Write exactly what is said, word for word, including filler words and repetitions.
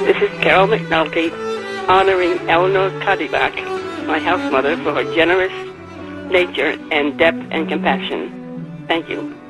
This is Carol McNulty honoring Eleanor Kadibak, my house mother, for her generous nature and depth and compassion. Thank you.